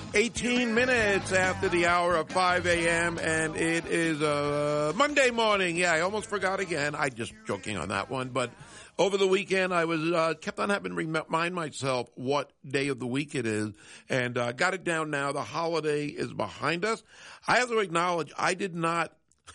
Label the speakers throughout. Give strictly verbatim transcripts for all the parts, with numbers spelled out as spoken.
Speaker 1: eighteen minutes after the hour of five a.m. and it is uh, Monday morning. Yeah, I almost forgot again. I just joking on that one, but over the weekend I was uh, kept on having to remind myself what day of the week it is, and uh, got it down now. The holiday is behind us. I have to acknowledge I did not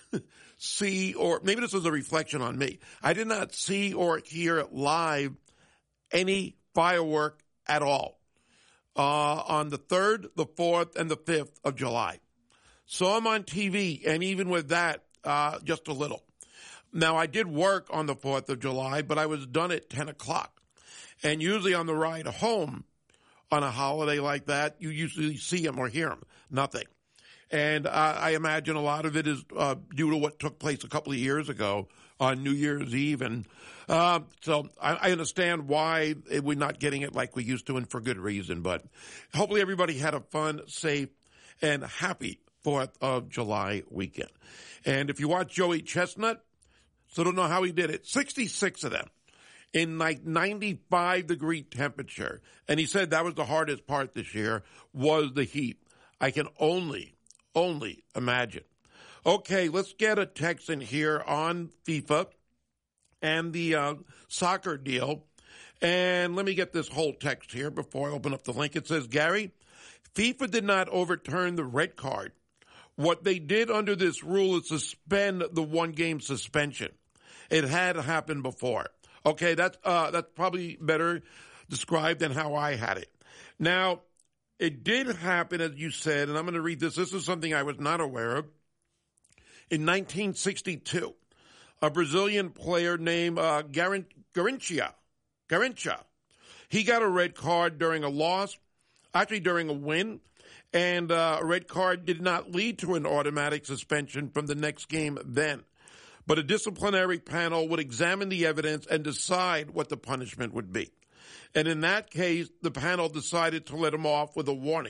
Speaker 1: see, or maybe this was a reflection on me, I did not see or hear live any firework at all. Uh, on the third, the fourth, and the fifth of July. Saw them on T V, and even with that, uh, just a little. Now, I did work on the fourth of July, but I was done at ten o'clock. And usually on the ride home on a holiday like that, you usually see them or hear them. Nothing. And uh, I imagine a lot of it is uh, due to what took place a couple of years ago on New Year's Eve. And uh, so I, I understand why we're not getting it like we used to, and for good reason. But hopefully everybody had a fun, safe, and happy fourth of July weekend. And if you watch Joey Chestnut, still don't know how he did it, sixty-six of them in like ninety-five degree temperature. And he said that was the hardest part this year, was the heat. I can only, only imagine. Okay, let's get a text in here on FIFA and the uh, soccer deal. And let me get this whole text here before I open up the link. It says, Gary, FIFA did not overturn the red card. What they did under this rule is suspend the one-game suspension. It had happened before. Okay, that's, uh, that's probably better described than how I had it. Now, it did happen, as you said, and I'm going to read this. This is something I was not aware of. In nineteen sixty-two, a Brazilian player named uh, Garin- Garrincha, Garrincha, he got a red card during a loss, actually during a win, and uh, a red card did not lead to an automatic suspension from the next game then. But a disciplinary panel would examine the evidence and decide what the punishment would be. And in that case, the panel decided to let him off with a warning.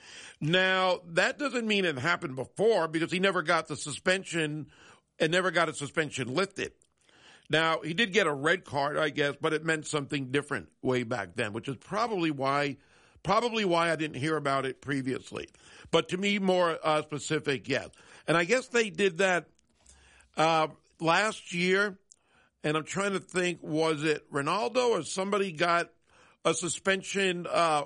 Speaker 1: Now, that doesn't mean it happened before, because he never got the suspension and never got a suspension lifted. Now, he did get a red card, I guess, but it meant something different way back then, which is probably why probably why I didn't hear about it previously. But to me, more uh, specific, yes. And I guess they did that uh, last year, and I'm trying to think, was it Ronaldo or somebody got a suspension uh,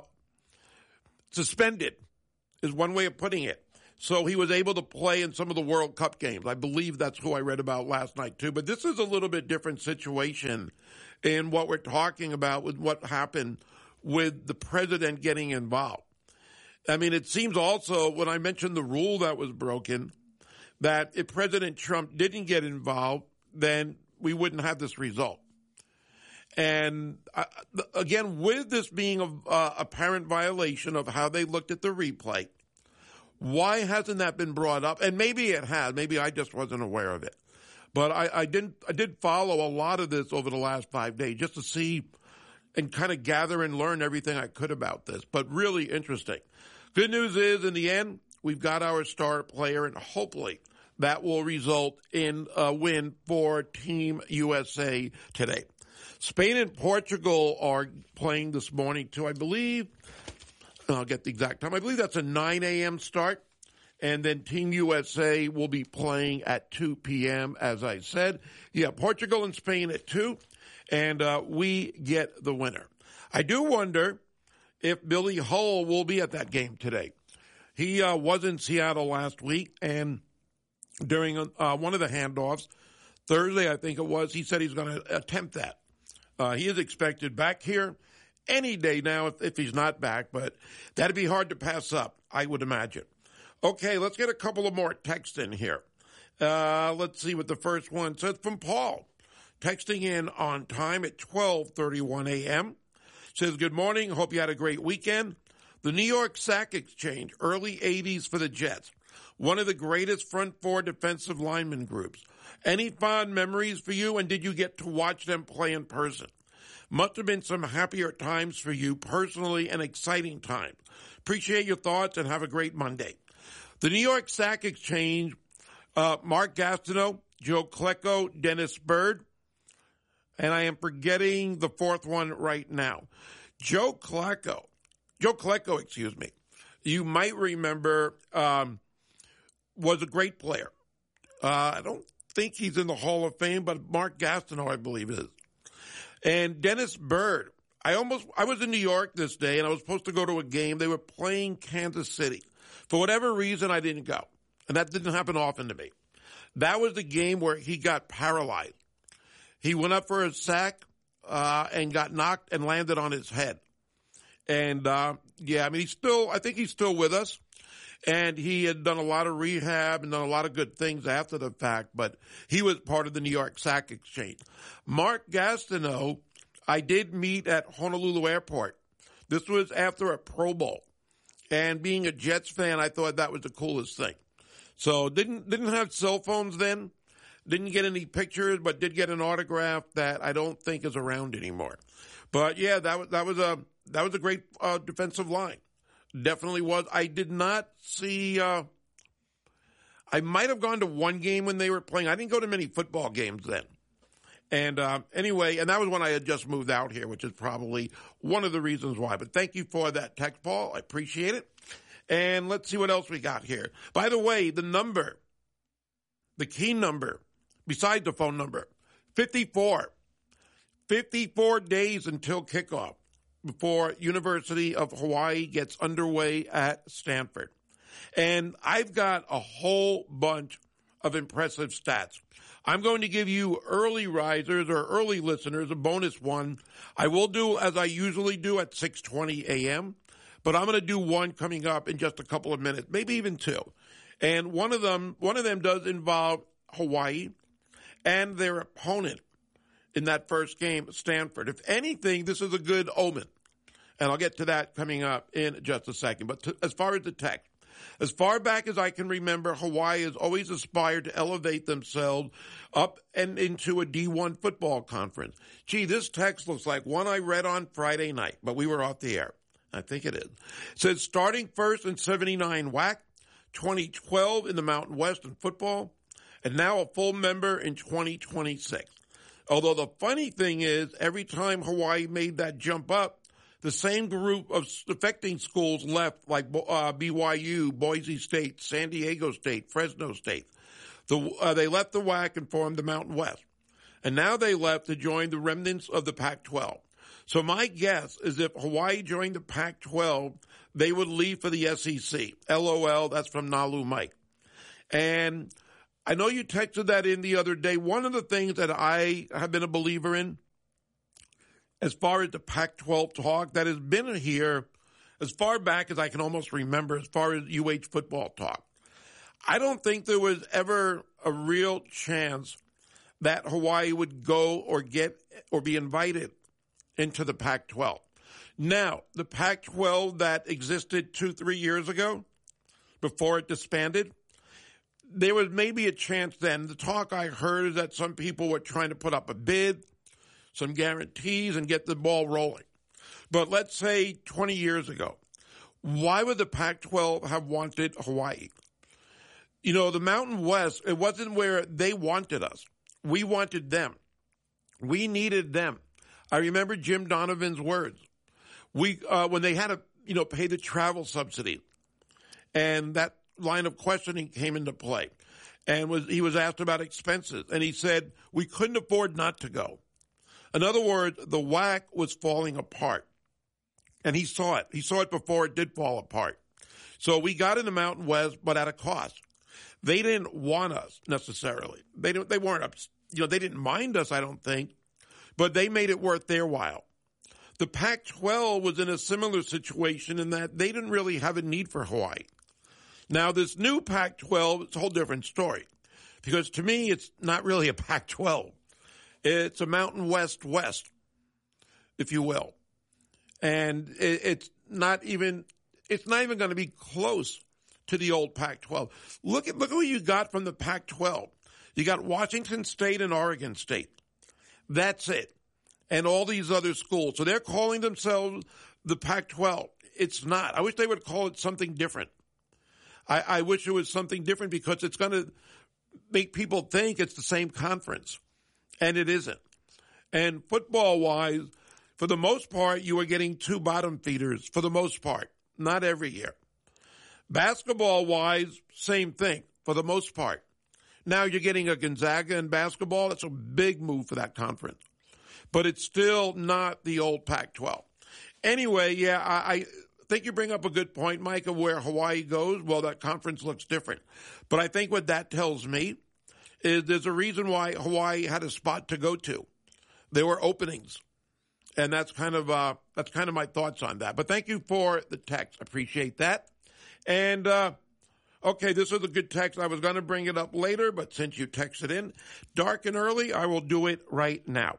Speaker 1: suspended? Is one way of putting it. So he was able to play in some of the World Cup games. I believe that's who I read about last night too. But this is a little bit different situation in what we're talking about with what happened with the president getting involved. I mean, it seems also, when I mentioned the rule that was broken, that if President Trump didn't get involved, then we wouldn't have this result. And uh, again, with this being a uh, apparent violation of how they looked at the replay, why hasn't that been brought up? And maybe it has. Maybe I just wasn't aware of it. But I, I didn't. I did follow a lot of this over the last five days just to see and kind of gather and learn everything I could about this. But really interesting. Good news is, in the end, we've got our star player, and hopefully that will result in a win for Team U S A today. Spain and Portugal are playing this morning, too. I believe, I'll get the exact time, I believe that's a nine a.m. start. And then Team U S A will be playing at two p.m., as I said. Yeah, Portugal and Spain at two, and uh, we get the winner. I do wonder if Billy Hull will be at that game today. He uh, was in Seattle last week, and during uh, one of the handoffs, Thursday I think it was, he said he's going to attempt that. Uh, he is expected back here any day now if, if he's not back, but that'd be hard to pass up, I would imagine. Okay, let's get a couple of more texts in here. Uh, let's see what the first one says from Paul. Texting in on time at twelve thirty-one a.m. Says, good morning. Hope you had a great weekend. The New York Sack Exchange, early eighties for the Jets. One of the greatest front four defensive lineman groups. Any fond memories for you, and did you get to watch them play in person? Must have been some happier times for you personally and exciting times. Appreciate your thoughts and have a great Monday. The New York Sack Exchange, uh, Mark Gastineau, Joe Klecko, Dennis Byrd, and I am forgetting the fourth one right now. Joe Klecko, Joe Klecko, excuse me. you might remember, um, was a great player. Uh, I don't think he's in the Hall of Fame, but Mark Gastineau, I believe, is. And Dennis Byrd. I almost, I was in New York this day, and I was supposed to go to a game. They were playing Kansas City. For whatever reason, I didn't go. And that didn't happen often to me. That was the game where he got paralyzed. He went up for a sack uh, and got knocked and landed on his head. And, uh, yeah, I mean, he's still, I think he's still with us. And he had done a lot of rehab and done a lot of good things after the fact, but he was part of the New York Sack Exchange. Mark Gastineau, I did meet at Honolulu Airport. This was after a Pro Bowl. And being a Jets fan, I thought that was the coolest thing. So didn't didn't have cell phones then, didn't get any pictures, but did get an autograph that I don't think is around anymore. But yeah, that was that was a that was a great uh, defensive line. Definitely was. I did not see. Uh, I might have gone to one game when they were playing. I didn't go to many football games then. And uh, anyway, and that was when I had just moved out here, which is probably one of the reasons why. But thank you for that text, Paul. I appreciate it. And let's see what else we got here. By the way, the number, the key number, besides the phone number, fifty-four. fifty-four days until kickoff before University of Hawaii gets underway at Stanford. And I've got a whole bunch of impressive stats. I'm going to give you early risers or early listeners a bonus one. I will do as I usually do at six twenty a.m., but I'm going to do one coming up in just a couple of minutes, maybe even two. And one of them, one of them does involve Hawaii and their opponent in that first game, Stanford. If anything, this is a good omen. And I'll get to that coming up in just a second. But to, as far as the text, as far back as I can remember, Hawaii has always aspired to elevate themselves up and into a D one football conference. Gee, this text looks like one I read on Friday night, but we were off the air. I think it is. It says starting first in seventy-nine W A C, twenty twelve in the Mountain West in football, and now a full member in twenty twenty-six. Although the funny thing is, every time Hawaii made that jump up, the same group of defecting schools left, like uh, B Y U, Boise State, San Diego State, Fresno State. The, uh, they left the W A C and formed the Mountain West. And now they left to join the remnants of the Pac twelve. So my guess is if Hawaii joined the Pac twelve, they would leave for the S E C. L O L, that's from Nalu Mike. And I know you texted that in the other day. One of the things that I have been a believer in, as far as the Pac twelve talk, that has been here as far back as I can almost remember, as far as U H football talk. I don't think there was ever a real chance that Hawaii would go or get or be invited into the Pac twelve. Now, the Pac twelve that existed two, three years ago, before it disbanded, there was maybe a chance then. The talk I heard is that some people were trying to put up a bid, some guarantees, and get the ball rolling. But let's say twenty years ago, why would the Pac twelve have wanted Hawaii? You know, the Mountain West, it wasn't where they wanted us. We wanted them. We needed them. I remember Jim Donovan's words. We, uh, when they had to, you know, pay the travel subsidy, and that line of questioning came into play, and was he was asked about expenses, and he said we couldn't afford not to go. In other words, the W A C was falling apart, and he saw it. He saw it before it did fall apart. So we got in the Mountain West, but at a cost. They didn't want us necessarily. They don't. They weren't, you know, they didn't mind us, I don't think, but they made it worth their while. The Pac twelve was in a similar situation in that they didn't really have a need for Hawaii. Now, this new Pac twelve, it's a whole different story, because to me, it's not really a Pac twelve. It's a Mountain West West, if you will. And it, it's not even, it's not even going to be close to the old Pac twelve. Look at, look at what you got from the Pac twelve. You got Washington State and Oregon State. That's it. And all these other schools. So they're calling themselves the Pac twelve. It's not. I wish they would call it something different. I, I wish it was something different, because it's going to make people think it's the same conference. And it isn't. And football-wise, for the most part, you are getting two bottom feeders, for the most part. Not every year. Basketball-wise, same thing for the most part. Now you're getting a Gonzaga in basketball. That's a big move for that conference. But it's still not the old Pac twelve. Anyway, yeah, I, I think you bring up a good point, Mike, of where Hawaii goes. Well, that conference looks different. But I think what that tells me is there's a reason why Hawaii had a spot to go to. There were openings. And that's kind of uh, that's kind of my thoughts on that. But thank you for the text. Appreciate that. And, uh, okay, this is a good text. I was going to bring it up later, but since you texted in, dark and early, I will do it right now.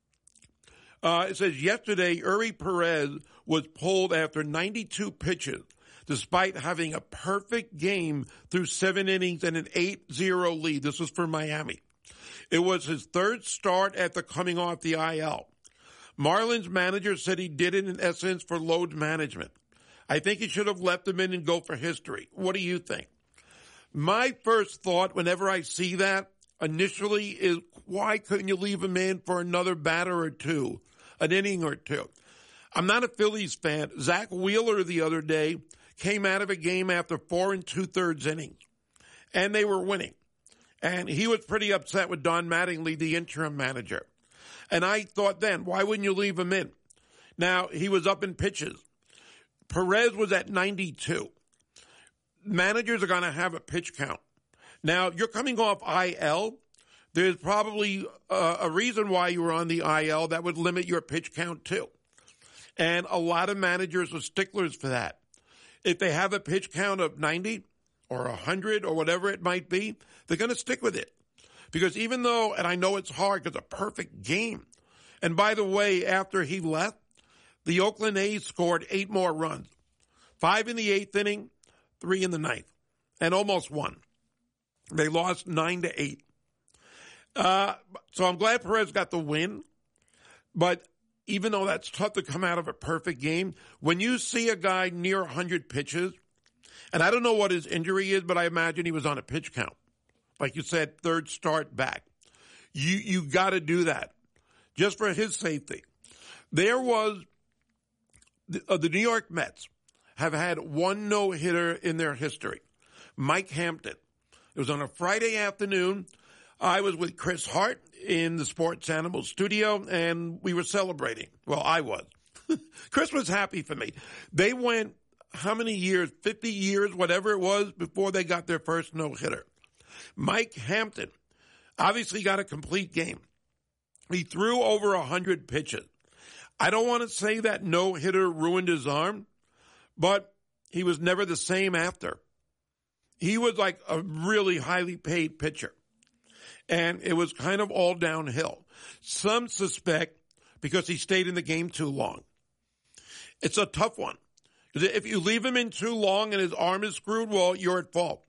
Speaker 1: Uh, it says, yesterday, Eury Perez was pulled after ninety-two pitches, despite having a perfect game through seven innings and an eight zero lead. This was for Miami. It was his third start after coming off the I L. Marlins manager said he did it in essence for load management. I think he should have left him in and go for history. What do you think? My first thought whenever I see that initially is, why couldn't you leave him in for another batter or two, an inning or two? I'm not a Phillies fan. Zach Wheeler the other day came out of a game after four and two-thirds innings, and they were winning. And he was pretty upset with Don Mattingly, the interim manager. And I thought then, why wouldn't you leave him in? Now, he was up in pitches. Perez was at ninety-two. Managers are going to have a pitch count. Now, you're coming off I L. There's probably uh, a reason why you were on the I L that would limit your pitch count too. And a lot of managers are sticklers for that. If they have a pitch count of ninety or one hundred or whatever it might be, they're going to stick with it. Because even though, and I know it's hard because it's a perfect game. And by the way, after he left, the Oakland A's scored eight more runs. Five in the eighth inning, three in the ninth, and almost won. They lost nine to eight. Uh, so I'm glad Perez got the win. But even though that's tough to come out of a perfect game, when you see a guy near one hundred pitches, and I don't know what his injury is, but I imagine he was on a pitch count. Like you said, third start back. You you got to do that just for his safety. There was the, uh, the New York Mets have had one no-hitter in their history. Mike Hampton. It was on a Friday afternoon. I was with Chris Hart in the Sports Animal studio, and we were celebrating. Well, I was. Chris was happy for me. They went how many years, fifty years, whatever it was, before they got their first no-hitter. Mike Hampton obviously got a complete game. He threw over one hundred pitches. I don't want to say that no-hitter ruined his arm, but he was never the same after. He was like a really highly paid pitcher. And it was kind of all downhill. Some suspect because he stayed in the game too long. It's a tough one. If you leave him in too long and his arm is screwed, well, you're at fault.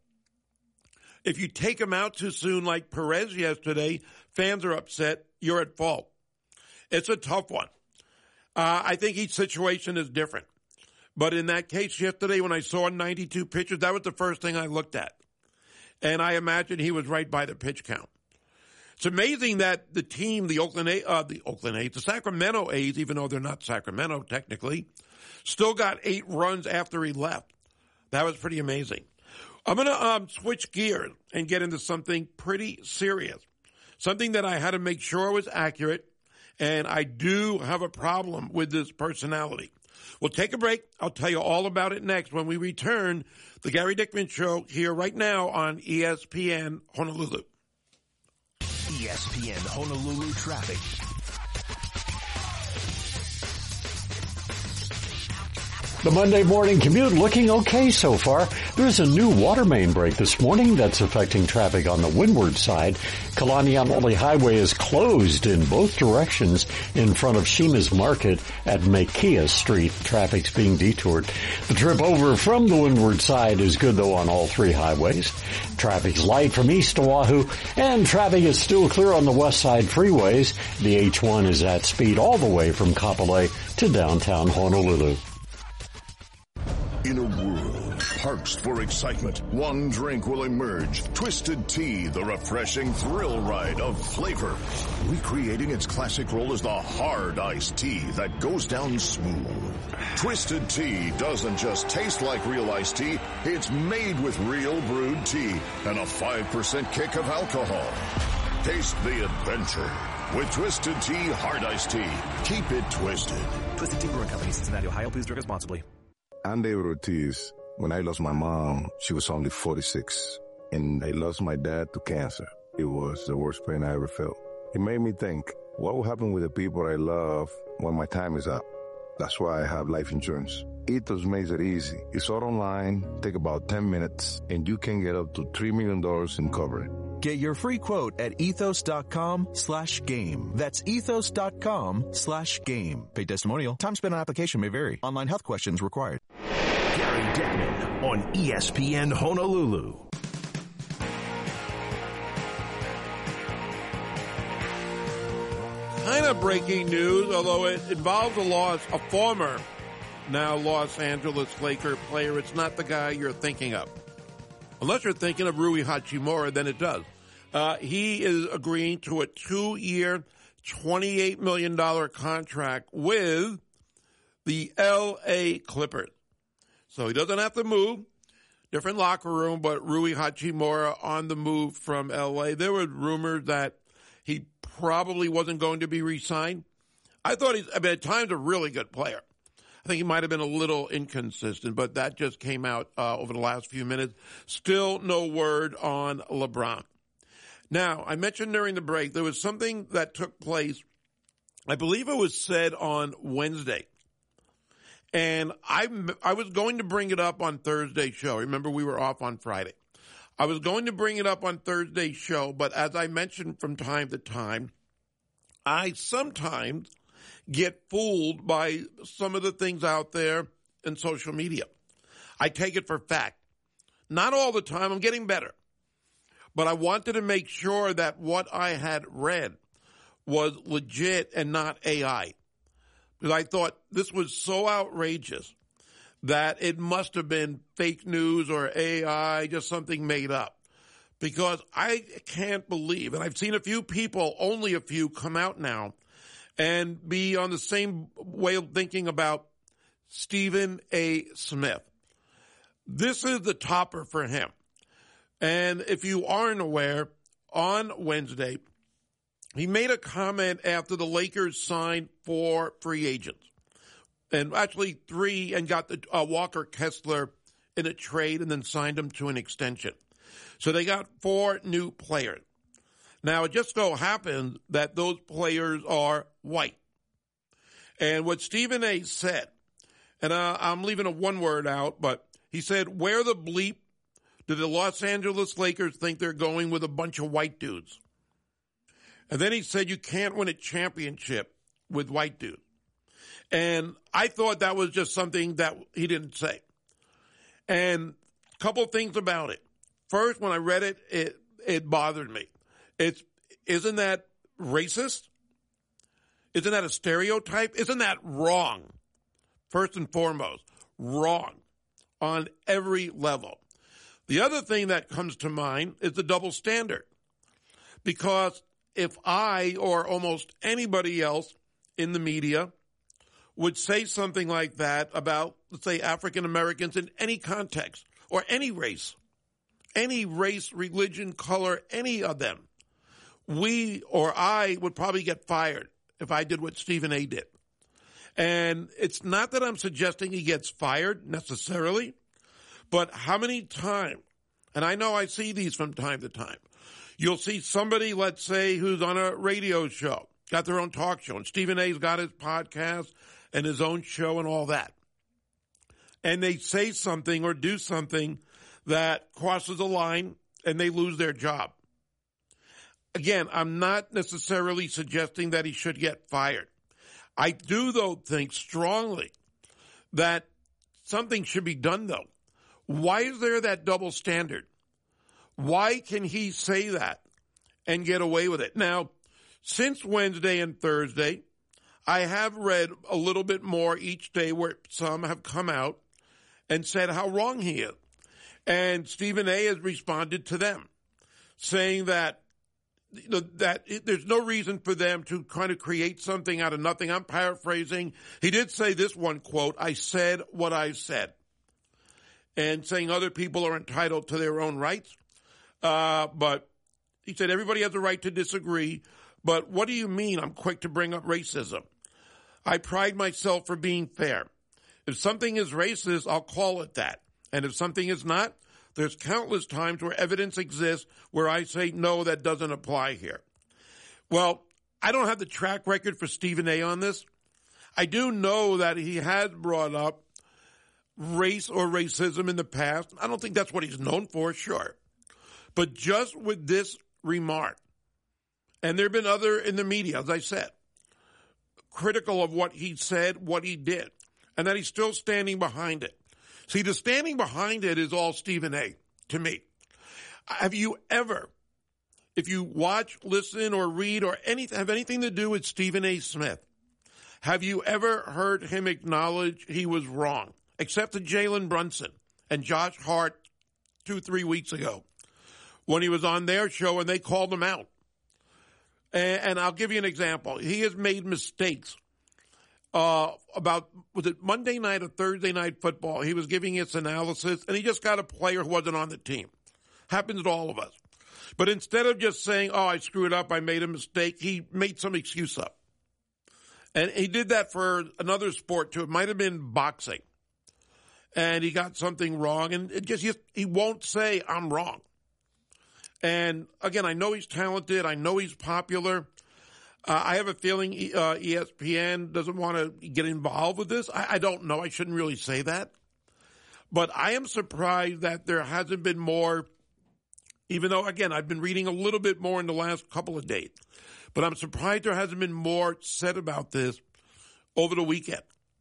Speaker 1: If you take him out too soon like Perez yesterday, fans are upset, you're at fault. It's a tough one. Uh, I think each situation is different. But in that case yesterday when I saw ninety-two pitches, that was the first thing I looked at. And I imagine he was right by the pitch count. It's amazing that the team, the Oakland A's, uh, the Oakland A's, the Sacramento A's, even though they're not Sacramento technically, still got eight runs after he left. That was pretty amazing. I'm going to um, switch gears and get into something pretty serious, something that I had to make sure was accurate, and I do have a problem with this personality. We'll take a break. I'll tell you all about it next when we return. The Gary Dickman Show here right now on E S P N Honolulu.
Speaker 2: E S P N Honolulu traffic.
Speaker 3: The Monday morning commute looking okay so far. There's a new water main break this morning that's affecting traffic on the windward side. Kalaniaʻamole Highway is closed in both directions in front of Shima's Market at Makea Street. Traffic's being detoured. The trip over from the windward side is good though on all three highways. Traffic's light from east to Oahu, and traffic is still clear on the west side freeways. The H one is at speed all the way from Kapolei to downtown Honolulu.
Speaker 2: In a world
Speaker 4: Parched for excitement, one drink will emerge. Twisted Tea, the refreshing thrill ride of flavor. Recreating its classic role as the hard iced tea that goes down smooth. Twisted Tea doesn't just taste like real iced tea, it's made with real brewed tea and a five percent kick of alcohol. Taste the adventure with Twisted Tea Hard Iced Tea. Keep it twisted.
Speaker 2: Twisted Tea Brewing Company, Cincinnati, Ohio. Please drink responsibly.
Speaker 5: I'm David Ortiz. When I lost my mom, she was only forty-six. And I lost my dad to cancer. It was the worst pain I ever felt. It made me think, what will happen with the people I love when my time is up? That's why I have life insurance. Ethos makes it easy. It's all online, take about ten minutes, and you can get up to three million dollars in coverage.
Speaker 6: Get your free quote at ethos.com slash game. That's ethos.com slash game. Paid testimonial. Time spent on application may vary. Online health questions required.
Speaker 2: Gary Dickman on E S P N Honolulu.
Speaker 1: Kind of breaking news, although it involves a loss, a former, now Los Angeles Laker player. It's not the guy you're thinking of. Unless you're thinking of Rui Hachimura, then it does. Uh, he is agreeing to a two-year, twenty-eight million dollars contract with the L A Clippers. So he doesn't have to move. Different locker room, but Rui Hachimura on the move from L A. There were rumors that he probably wasn't going to be re-signed. I thought he's, I mean, at times, a really good player. I think he might have been a little inconsistent, but that just came out uh, over the last few minutes. Still no word on LeBron. Now, I mentioned during the break, there was something that took place. I believe it was said on Wednesday. And I, I was going to bring it up on Thursday's show. Remember, we were off on Friday. I was going to bring it up on Thursday's show, but as I mentioned from time to time, I sometimes get fooled by some of the things out there in social media. I take it for fact. Not all the time. I'm getting better. But I wanted to make sure that what I had read was legit and not A I. Because I thought this was so outrageous that it must have been fake news or A I, just something made up. Because I can't believe, and I've seen a few people, only a few, come out now and be on the same way of thinking about Stephen A. Smith. This is the topper for him. And if you aren't aware, on Wednesday, he made a comment after the Lakers signed four free agents. And actually three, and got the uh, Walker Kessler in a trade and then signed him to an extension. So they got four new players. Now, it just so happens that those players are white. And what Stephen A. said, and uh, I'm leaving a one word out, but he said, where the bleep do the Los Angeles Lakers think they're going with a bunch of white dudes? And then he said, you can't win a championship with white dudes. And I thought that was just something that he didn't say. And a couple things about it. First, when I read it, it, it bothered me. It's, isn't that racist? Isn't that a stereotype? Isn't that wrong? First and foremost, wrong on every level. The other thing that comes to mind is the double standard. Because if I or almost anybody else in the media would say something like that about, let's say, African Americans in any context or any race, any race, religion, color, any of them, we or I would probably get fired if I did what Stephen A. did. And it's not that I'm suggesting he gets fired necessarily, but how many times, and I know I see these from time to time, you'll see somebody, let's say, who's on a radio show, got their own talk show, and Stephen A's got his podcast and his own show and all that. And they say something or do something that crosses a line and they lose their job. Again, I'm not necessarily suggesting that he should get fired. I do, though, think strongly that something should be done, though. Why is there that double standard? Why can he say that and get away with it? Now, since Wednesday and Thursday, I have read a little bit more each day where some have come out and said how wrong he is. And Stephen A. has responded to them, saying that you know, that it, there's no reason for them to kind of create something out of nothing. I'm paraphrasing. He did say this one quote, "I said what I said," and saying other people are entitled to their own rights. Uh, but he said everybody has a right to disagree. But what do you mean I'm quick to bring up racism? I pride myself for being fair. If something is racist, I'll call it that. And if something is not, there's countless times where evidence exists where I say, no, that doesn't apply here. Well, I don't have the track record for Stephen A. on this. I do know that he has brought up race or racism in the past. I don't think that's what he's known for, sure. But just with this remark, and there have been other in the media, as I said, critical of what he said, what he did, and that he's still standing behind it. See, the standing behind it is all Stephen A. to me. Have you ever, if you watch, listen, or read, or anything, have anything to do with Stephen A. Smith, have you ever heard him acknowledge he was wrong? Except to Jalen Brunson and Josh Hart two, three weeks ago when he was on their show and they called him out. And, and I'll give you an example. He has made mistakes. Uh, about, was it Monday night or Thursday night football? He was giving his analysis, and he just got a player who wasn't on the team. Happens to all of us. But instead of just saying, oh, I screwed up, I made a mistake, he made some excuse up. And he did that for another sport, too. It might have been boxing. And he got something wrong, and it just, he won't say, I'm wrong. And, again, I know he's talented. I know he's popular. Uh, I have a feeling uh, E S P N doesn't want to get involved with this. I, I don't know. I shouldn't really say that. But I am surprised that there hasn't been more, even though, again, I've been reading a little bit more in the last couple of days. But I'm surprised there hasn't been more said about this over the weekend.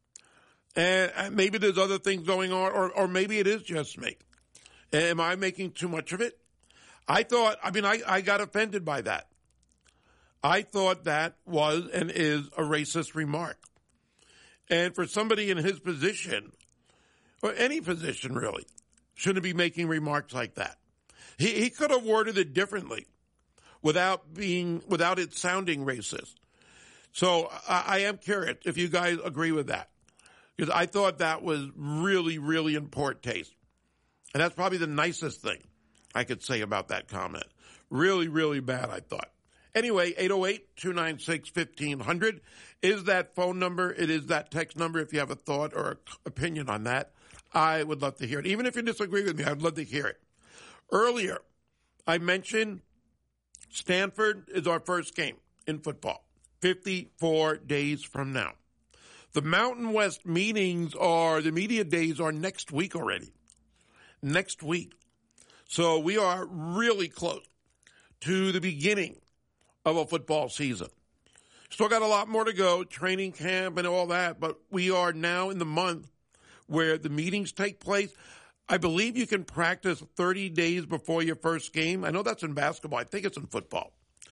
Speaker 1: And maybe there's other things going on, or, or maybe it is just me. Am I making too much of it? I thought, I mean, I, I got offended by that. I thought that was and is a racist remark. And for somebody in his position, or any position really, shouldn't be making remarks like that. He, he could have worded it differently without being, without it sounding racist. So I, I am curious if you guys agree with that. Because I thought that was really, really in poor taste. And that's probably the nicest thing I could say about that comment. Really, really bad, I thought. Anyway, eight oh eight, two nine six, fifteen hundred is that phone number. It is that text number. If you have a thought or an opinion on that, I would love to hear it. Even if you disagree with me, I'd love to hear it. Earlier, I mentioned Stanford is our first game in football, fifty-four days from now. The Mountain West meetings are, the media days are next week already. Next week. So we are really close to the beginning of a football season. Still got a lot more to go, training camp and all that, but we are now in the month where the meetings take place. I believe you can practice thirty days before your first game. I know that's in basketball. I think it's in football.